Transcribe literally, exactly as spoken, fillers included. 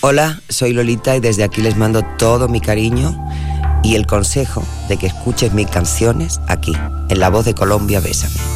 Hola, soy Lolita y desde aquí les mando todo mi cariño y el consejo de que escuches mis canciones aquí, en La Voz de Colombia, Bésame.